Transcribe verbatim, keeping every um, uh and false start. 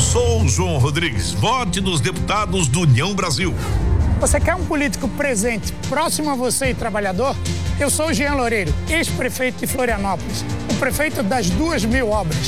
sou o João Rodrigues. Vote nos deputados do União Brasil. Você quer um político presente, próximo a você e trabalhador? Eu sou o Jean Loureiro, ex-prefeito de Florianópolis, o prefeito das duas mil obras.